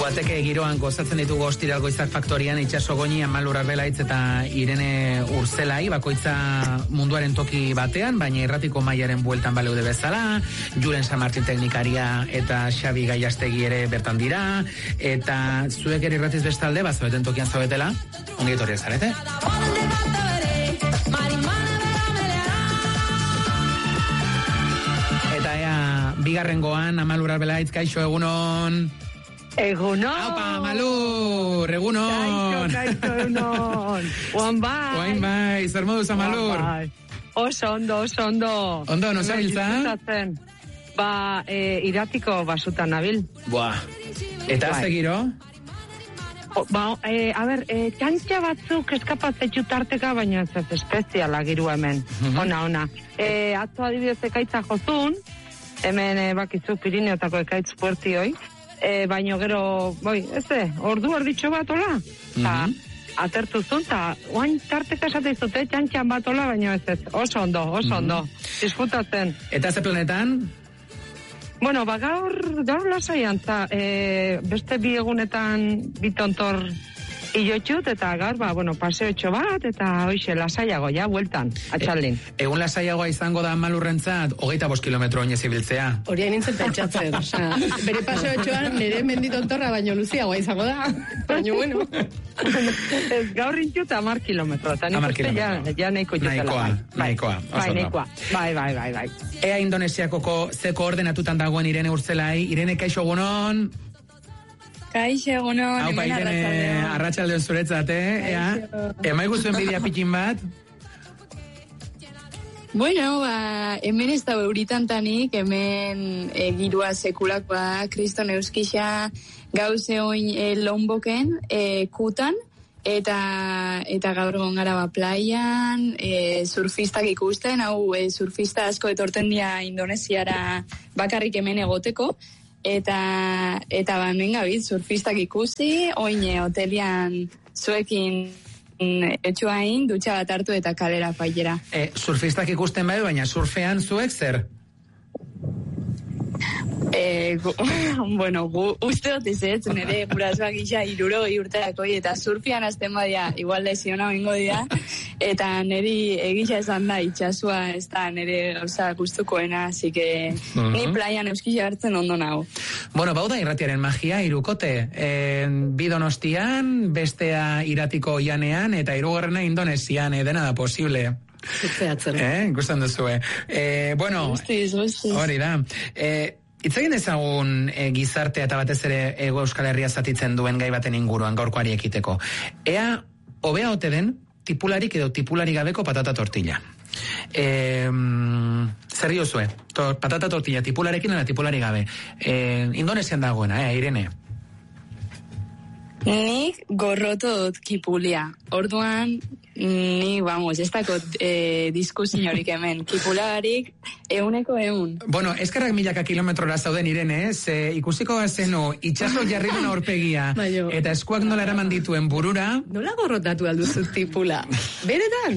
Guateke giroan gozatzen ditugu ostiral goizak faktorian, itxaso goñi, Amalur Arbelaitz eta Irene Urzelai, bakoitza munduaren toki batean, baina irratiko mailaren bueltan baleude bezala, Julen San Martin teknikaria eta Xabi Gaiastegi ere bertan dira, eta zuek ere irratiz bestalde, bazabeten tokian zaudetela, ongi etorriak zarete? Eta ea, bigarrengoan, Amalur Arbelaitz, kaixo, egunon... Egunon. Aupa, Amalur, egunon. Kaixo, egunon. Oan bai. Zer moduz, Amalur? Oso ondo. Ondo, no zabiltza? Iratiko basutan nabil. Buah. Eta zegiro? Txantxa batzuk eskapatzetxu tarteka, baina ez espeziala giru hemen. Ona. Atzo adibidez ekaitza jozun, hemen bakizu Pirineotako ekaitz puerti hoi. Baino gero, ordu erditxo bat ola, atertu zun, eta oain tarteka esateizute, txantxan bat ola, baino ez, oso ondo, disfrutatzen. Eta ze planetan? Bueno, gaur lasaian, beste bi egunetan bitontor ilotxut, eta gaur, paseotxo bat, eta hoxe, lasaiago, bueltan, atxaldin. Egun lasaiagoa izango da Malurrentzat, 25 kilometro oinez ibiltzea. Hori nintzen pentsatzen, bere paseotxoan nire menditontorra baino luziagoa izango da, baino bueno. Ez gaur rintxut 10 kilometro, eta nik uste ja nahiko jutela. Nahikoa. Bai. Ea Indonesiakoko zeko ordenatutan dagoen Irene Urzelai. Irene, kaixo egunon? Kaixo, egunon. Haupa, Irene, arratsaldeon zuretzat, Emaigu zuen bidea pikin bat? Bueno, hemen ez da euritantanik, hemen girua sekulakoa, kriston euskixa, gauze oin lonboken, kutan, eta gaur gongara playan, surfistak ikusten, surfista asko etorten dia Indonesiara bakarrik hemen egoteko, eta hemen gabit surfistak ikusi, oine hotelian zuekin etxuain, dutxa bat hartu eta kalera pailera. Surfistak ikusten bai, baina surfean zuek zer? Uste dut ez, nire gurasoak isa 60 urterakoi, eta surfian azten badia, igual lesiona oingo dira, eta niri egisa esan da, itxasua ez da nire gustukoena, así que ni playan euskisa hartzen ondo nago. Bueno, bauda irratiaren magia, irukote. Bi Donostian, bestea iratiko Oianean, eta hirugarrena Indonesian, dena da posible. Ikusten duzue. Hori da. Itzegin dezagun gizartea eta batez ere Hego Euskal Herria zatitzen duen gai baten inguruan gaurkoari ekiteko. Ea, hobea ote den, tipularik edo tipulari gabeko patata tortilla. Zer diozue? Patata tortilla, tipularekin eta tipulari gabe. Indonesian dagoena, Irene? Nik gorroto dut kipulia. Orduan, ez dako diskusiorik hemen. Kipularik, 100%. Bueno, eskerrak milaka kilometrora zauden Irene, ze ikusiko gazenu itxaso jarriren aurpegia, eta eskuak nola eraman dituen burura. Nola gorrotatu alduzu tipula? Benetan?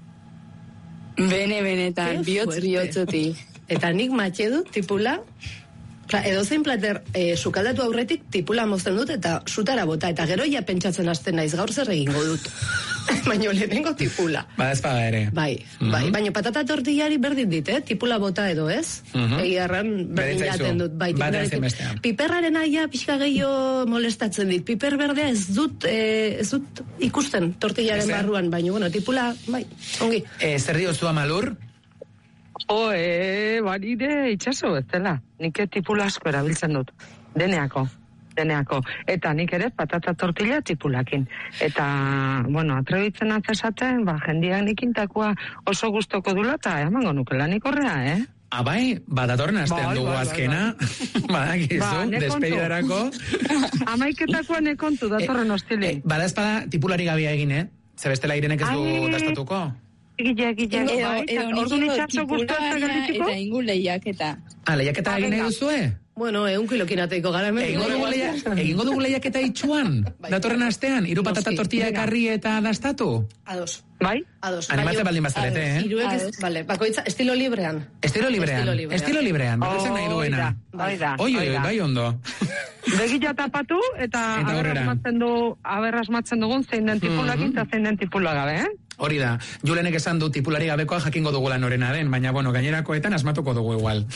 Benetan, bihotz-bihotzotik. Eta nik matxe dut tipula, edozein plater sukaldatu aurretik tipula mozten dut eta sutara bota, eta gero ja pentsatzen hasten naiz gaur zer egingo dut. Baina lehenengo tipula. Ez paga ere. Bai. Baina patata tortillari berdin dit, tipula bota edo ez. Egiarran berdin jaten dut. Piperraren aia pixka gehiago molestatzen dit. Piper berdea ez dut ikusten tortillaren barruan, baina tipula, bai, ongi. Zer diozu Amalur? Baride itxaso ez dela. Nik tipula asko erabiltzen dut. Deneako. Eta nik ere patata tortilla tipulakin. Eta, atrebitzen atzesaten, jendiak nikintakoa oso gustoko dula, eta emango nukela nik horrea, Bai, badatorren astean dugu azkena. Badakizu, despedidarako. Amaiketakoa nekontu, datorren hostili. Bada espada tipulari gabia egin, Ze bestela Irenek ez du dastatuko? Ordu nitxatzo guztuak eta ingu lehiaketa. Lehiaketa egin nahi duzue? Bueno, 1 kilokin ateiko gara. Egingo dugu lehiaketa itxuan? Datorren astean? 3 patata tortilla ekarri eta dastatu? Ados. Bai? Animatze baldin bazarete, Vale, bakoitza, estilo librean. Estilo librean. Bakoitzak nahi duena. Bai da. Oi, bai ondo. Begila tapatu, eta aberrasmatzen dugun zein den tipulakin eta zein den tipula gabe, Hori da, Julenek esan du tipulari gabekoa jakingo dugula norena den, baina, gainerakoetan asmatuko dugu igual.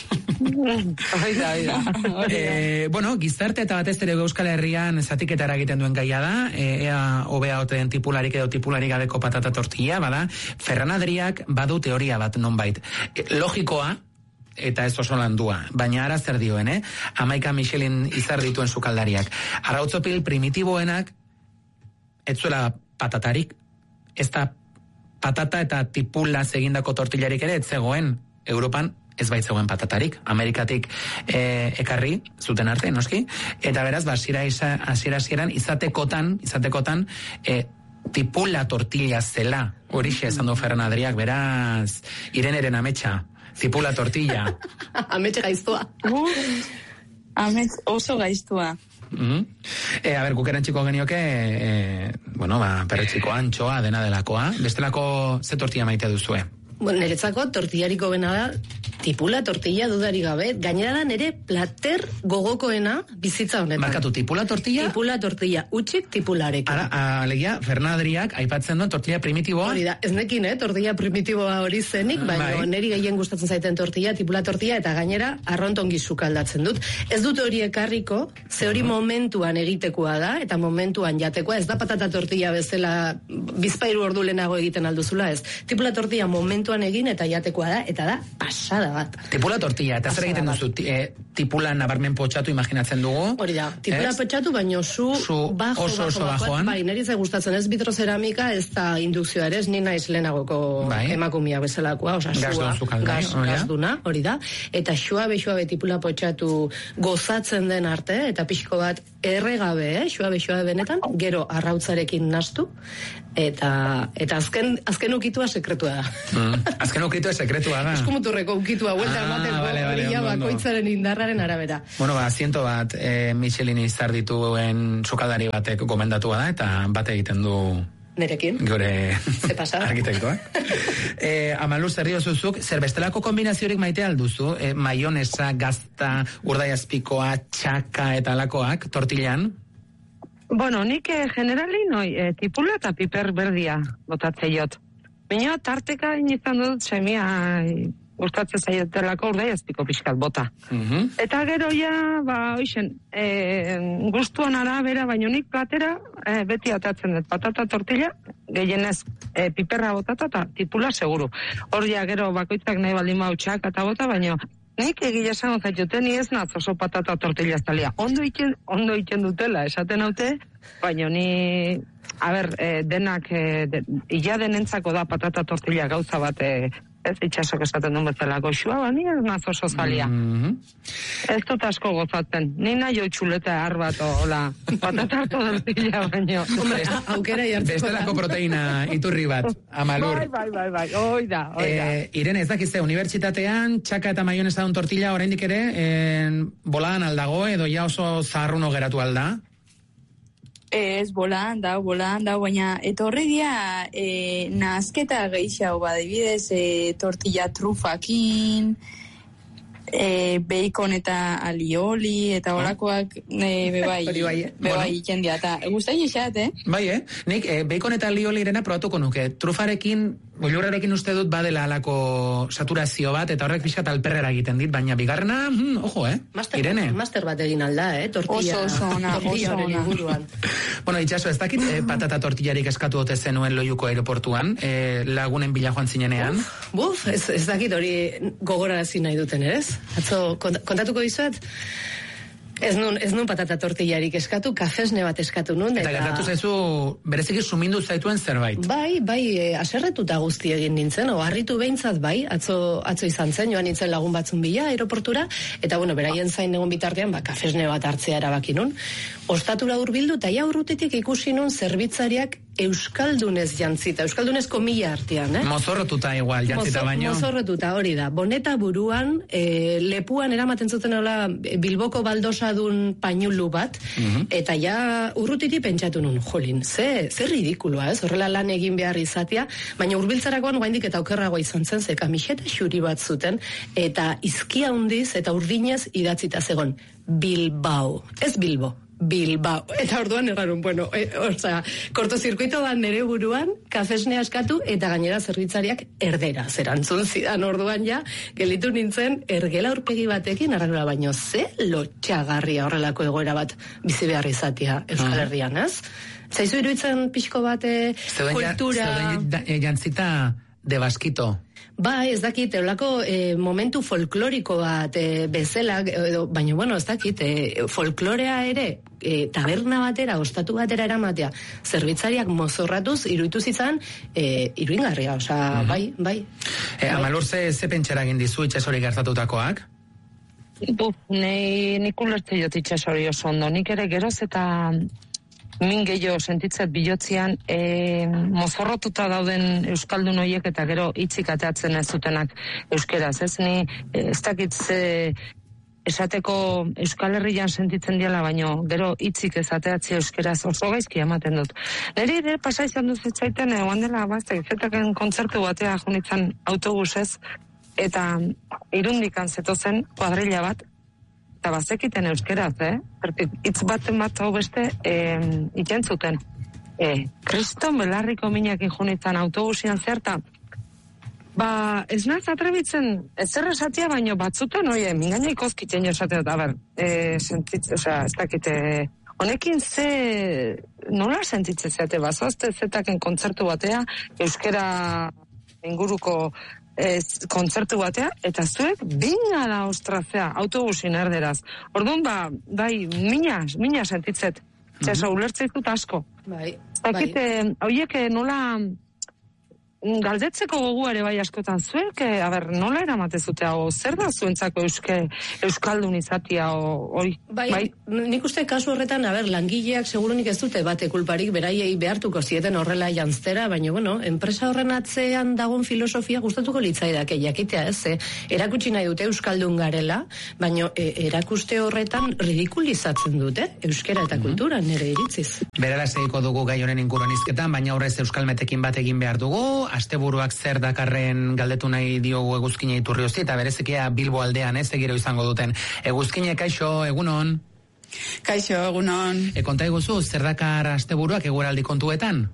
Gizarte eta batez ere Euskal Herrian zatiketara egiten duen gaia da, ea hobea ote den tipularik edo tipulari gabeko patata tortilla, bada, Ferran Adriak badu teoria bat nonbait. Logikoa, eta ez oso landua, baina ara zer dioen, 11 Michelin izar dituen sukaldariak. Arrautzopil primitiboenak, ez zuela patatarik, ez da patata eta tipula egindako tortillarik ere ez zegoen Europan ez baitzegoen patatarik, Amerikatik ekarri zuten arte, noski, eta beraz, hasieran izatekotan tipula tortilla zela, horixe esan du Ferran Adriak, beraz, Ireneren ametsa, tipula tortilla. Ametsa gaiztua. Amets oso gaiztua. Guk erantziko genioke, perretxiko antxoa, dena delakoa. Bestelako ze tortilla maite duzue? Niretzako tortillariko bena da, tipula tortilla dudari gabe, gainera da nire plater gogokoena bizitza honetan. Markatu, tipula tortilla? Tipula tortilla, utxik tipularekin. Alegia, Fernan Adriak aipatzen duen tortilla primitiboa? Hori da, ez nekin, tortilla primitiboa hori zenik, baina niri gehien gustatzen zaiten tortilla, tipula tortilla, eta gainera arrontongi sukaldatzen dut. Ez dut hori ekarriko, ze hori momentuan egitekoa da, eta momentuan jatekoa, ez da patata tortilla bezala bizpairu ordu lehenago egiten alduzula, ez. Tipula tortilla momentuan egin eta jatekoa da, eta da pasada bat. Tipula tortilla, eta zer egiten duzu? Tipula nabarmen potxatu imaginatzen dugu? Hori da, tipula potxatu, baino zu oso bajoan. Bai, niri ze gustatzen ez vitroceramika, ez da indukzioa ere, ni naiz lehenagoko emakumia bezalakoa, oza, gazduna, hori da, eta suabe tipula potxatu gozatzen den arte, eta pixko bat erregabe, suabe benetan, gero arrautzarekin nastu, eta azken ukitua sekretua da. Azken ukitua sekretua da. Eskumuturreko ukitua, huelta emateko bakoitzaren indarraren arabera. Ziento bat Michelin izar dituen sukaldari batek gomendatua da, eta bate egiten du nerekin. Gure arkitektoa. Amalu, zer diozuzuk, zer bestelako kombinaziorik maite alduzu? Maionesa, gazta, urdaiazpikoa, txaka eta alakoak, tortillan? Nik generali tipula eta piper berdia botatzeiot. Baina tarteka izan dut semia gustatzen zaiotelako urdaiazpiko pixkat bota. Eta gero gustuan arabera, baina nik platera beti atatzen dut patata tortilla, gehienez piperra botata eta tipula seguru. Gero bakoitzak nahi baldin mautxak eta bota, baina nik egila esan zaituten, ni ez naz oso patata tortilla ez talia. Ondo iken dutela, esaten haute, baina ni, denak, illa denentzako da patata tortilla gauza bat, ez itxasok esaten duen bezala goxua, ni ez naz oso zalia. Ez dut asko gozatzen. Ni nahi txuleta arbat, hola, patata tortilla, baina. Aukera jartzeko. Bestelako proteina iturri bat, Amalur. Bai, oida. Irene, ez dakizte, unibertsitatean, txaka eta maionesa duen tortilla, oraindik ere, boladan aldago, edo ja oso zaharruno geratu alda? Ez, bolan da, baina etorri dia nazketa gehiago badibidez, tortilla trufakin, bacon eta alioli, eta horakoak bebai ikendia, eta guztain isat, Bai, nik bacon eta alioli irena probatuko nuke, trufarekin, Oilurrarekin uste dut badela alako saturazio bat, eta horrek pixkat alperrera egiten dit, baina bigarrena, ojo, Irene. Master bat egin alda, tortilla. Oso ona. Itxaso, ez dakit patata tortillarik eskatu ote zenuen Loiuko aeroportuan, lagunen bila joan zinenean? Ez dakit hori gogorarazi nahi duten, ez? Atzo, kontatuko dizuet? Ez nun patata tortillarik eskatu, kafesne bat eskatu nun. Eta gertatu zaizu, bereziki sumindu zaituen zerbait. Bai, aserretuta guzti egin nintzen, harritu behintzat bai, atzo izan zen, joan nintzen lagun batzun bila aeroportura, eta beraien zain egon bitartean, kafesne bat hartzea erabaki nun. Ostatura hurbildu, eta urrutitik ikusi nun zerbitzariak euskaldunez jantzita, euskaldunez komila artean, Mozorrotuta igual, jantzita baino. Mozorrotuta, hori da. Boneta buruan, lepuan eramaten zuten hola Bilboko baldosadun painulu bat, eta ja urrutiti pentsatu nun, jolin, ze ridikuloa, horrela lan egin behar izatea, baina hurbiltzarakoan oraindik eta okerragoa izan zen, ze kamiseta xuri bat zuten, eta izkia hundiz eta urdinez idatzita zegon, Bilbao, ez Bilbo. Bilbao. Eta orduan errarun, bueno, kortozirkuito bat nere buruan, kafesne askatu, eta gainera zerbitzariak erdera zerantzun zidan orduan ja, gelitu nintzen ergela aurpegi batekin, arrarura baino, ze lotxagarria horrelako egoera bat bizi behar izatea Euskal Herrian, ez? Zaizu iruditzen pixko bat kultura... Zeuden jantzita de baskito. Ba, ez dakit, eulako momentu folkloriko bat bezala, baina, bueno, ez dakit, folklorea ere, taberna batera, ostatu batera eramatea, zerbitzariak mozorratuz, iruditu zitzan, iruingarria, osea, bai. Amalur, ze pentsera egin dizu itxasori gertatutakoak? Nik ulertze jot itxasori oso ondo, nik ere geroz eta... min gehiago sentitzat bilotzian mozorrotuta dauden euskaldun horiek eta gero hitzik ateatzen ez zutenak euskeraz, ez? Ni ez dakit esateko Euskal Herrian sentitzen diala, baino gero hitzik ez ateatzea euskeraz oso gaizki ematen dut. Neri ere pasa izan duzitzaiten, egon dela zetaken kontzertu batea junitzen autobusez, eta Irundikan zetozen kuadrilla bat, eta bazekiten euskeraz, hitz baten bat hau beste ikentzuten. Kriston belarriko minak junitzen autobusian zerta, ba, ez naz atrebitzen ezer esatia, baino batzutan, mingaina ikoskiten esatea, ez dakite, honekin nola sentitzen zeate, bazoazte zetaken kontzertu batea, euskera inguruko kontzertu batea, eta zuek bina da ostrazea, autobusin erderaz. Orduan, bai, mina sentitzet. Zeso, ulertzeit dut asko. Bai. Horiek nola galdetzeko gogu ere bai askotan zuek, nola eramate zute, zer da zuentzako euskaldun izatia, Bai, nik uste kasu horretan, langileak segurunik ez dute bate kulparik, beraiei behartuko zieten horrela jantztera, baina, bueno, enpresa horren atzean dagoen filosofia gustatuko litzaidake jakitea, ez? Erakutsi nahi dute euskaldun garela, baina erakuste horretan ridikulizatzen dute, euskera eta kultura, nire iritziz. Berara segiko dugu gai honen inguruan izketan, baina horrez euskalmetekin bat egin behar dugu, asteburuak zer dakarren galdetu nahi diogu eguzkine Iturriozi, eta berezikia Bilbo aldean egiro izango duten. Eguzkine, kaixo, egunon? Kaixo, egunon. Konta eguzu, zer dakar asteburuak eguraldi kontuetan?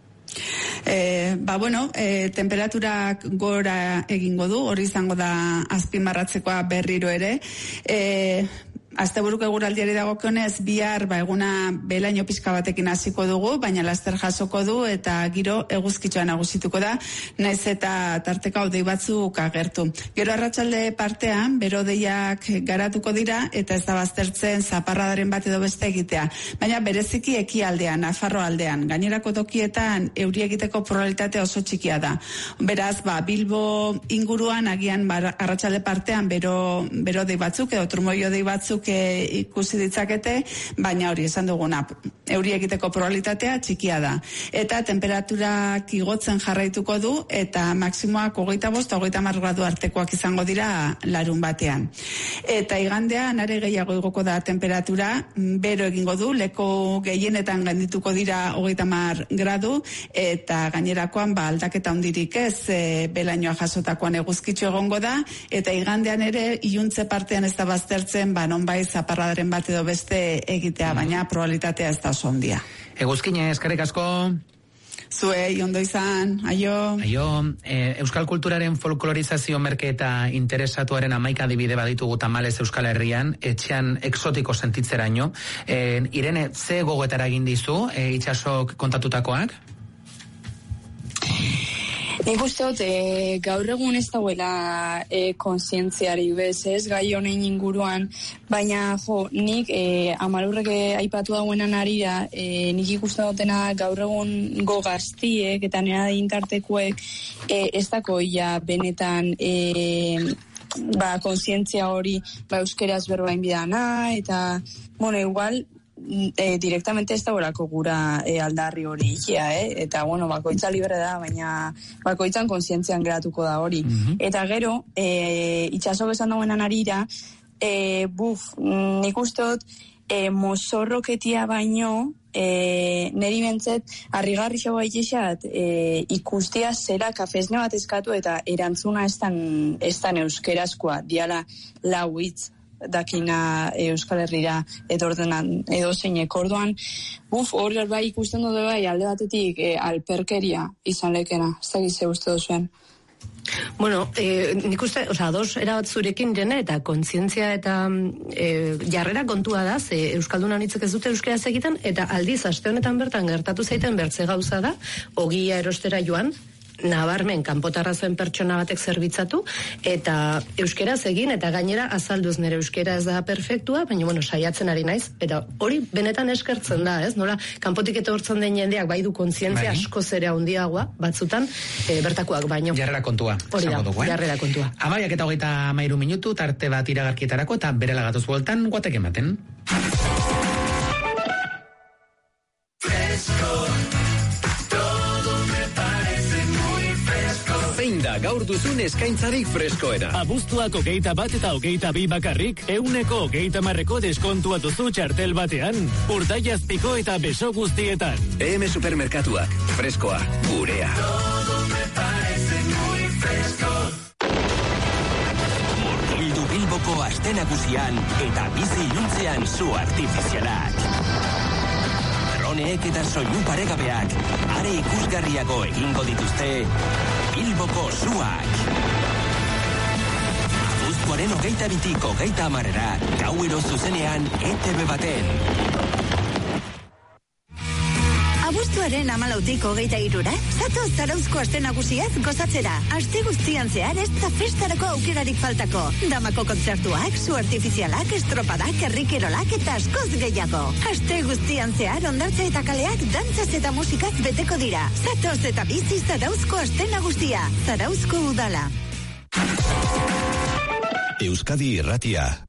Temperaturak gora egingo du, hori izango da azpimarratzekoa berriro ere. Asteburuko eguraldiari dagokionez, bihar eguna belaino pixka batekin hasiko dugu, baina laster jasoko du eta giro eguzkitxoa nagusituko da, naiz eta tarteka hodei batzuk agertu. Gero arratsalde partean, bero-hodeiak garatuko dira eta ez da baztertzen zaparradaren bat edo beste egitea. Baina bereziki ekialdean, Nafarro aldean, gainerako tokietan euri egiteko probabilitatea oso txikia da. Beraz, Bilbo inguruan agian arratsalde partean bero-hodei batzuk edo trumoi-hodei batzuk ikusi ditzakete, baina hori esan duguna, euri egiteko probabilitatea txikia da. Eta temperaturak igotzen jarraituko du, eta maksimoak 25-30 gradu artekoak izango dira larun batean. Eta igandean are gehiago igoko da temperatura, bero egingo du, leku gehienetan gaindituko dira 30 gradu, eta gainerakoan aldaketa handirik ez, belainoa jasotakoan eguzkitxo egongo da, eta igandean ere iluntze partean ez da baztertzen, nonbait zaparradaren bat edo beste egitea, baina probabilitatea ez da oso handia. Eguzkine, eskerrik asko. Zuei, ondo izan, aio. Euskal kulturaren folklorizazio merketa interesatuaren 11 adibide baditugu tamalez Euskal Herrian, etxean exotiko sentitzeraino. Irene, ze gogoetara egin dizu, itxasok kontatutakoak? Nik uste dut, gaur egun ez dauela kontzientziari bez, ez, gai honen inguruan, baina, nik Amalurrek aipatu dauenan arira, nik ikusten dutena gaur egun gaztiek eta nera intartekuek ez dako benetan kontzientzia hori euskeraz berbain bidana, eta, igual, directamente ez dagoelako gura aldarri hori ikia, eta bueno, bakoitza libre da, baina bakoitzan kontzientzian geratuko da hori. Eta gero, itxaso bezan dauenan arira, nik ustot, mozorroketia baino, neri bentzet, harrigarri xagoa itxexat, ikustia zera kafesne bat eskatu eta erantzuna estan euskerazkoa, diala lau hitz dakina Euskal Herrira edo zeinek orduan, hor bai ikusten dut bai alde batetik alperkeria izan lekena, ez da gize uste duzuen. Bueno, nik uste, dos erabat zurekin jene eta kontzientzia eta jarrera kontua da, Euskalduna nitzek ez dute euskeraz egiten, eta aldiz, aste honetan bertan gertatu zaiten bertze gauza da, ogia erostera joan, nabarmen kanpotarra zen pertsona batek zerbitzatu, eta euskeraz egin, eta gainera azalduz nire euskera ez da perfektua, baina bueno, saiatzen ari naiz, eta hori benetan eskertzen da, ez? Nola, kanpotik etortzen den jendeak bai du kontzientzia asko zere handiagoa, batzutan, bertakoak baino. Jarrera kontua. Hori da, jarrera kontua. 12:33 minutu, tarte bat iragarkietarako, eta berela gatoz bueltan, guatek ematen. Zein da gaur duzun eskaintzarik freskoena? Abuztuak 21 eta 22 bakarrik, 120% deskontua duzu txartel batean, Urdaiazpiko eta beso guztietan. EM Supermerkatuak, freskoa, gurea. Murgildu Bilboko aste nagusian eta bizi iluntzean zu artifizialak. Droneek eta soinu paregabeak, are ikusgarriago egingo dituzte Bilboko zuak. Abuztuaren 22-tik 30-ra, gauero zuzenean ETV baten. Abuztuaren 14-tik 23-ra, zatoz Zarauzko aste nagusiaz gozatzera. Aste guztian zehar ez da festarako aukerarik faltako. Damako kontzertuak, zu artifizialak, estropadak, herrikirolak eta askoz gehiago. Aste guztian zehar hondartza eta kaleak dantzaz eta musikak beteko dira. Zatoz eta bizi Zarauzko aste nagusia. Zarauzko udala. Euskadi Irratia.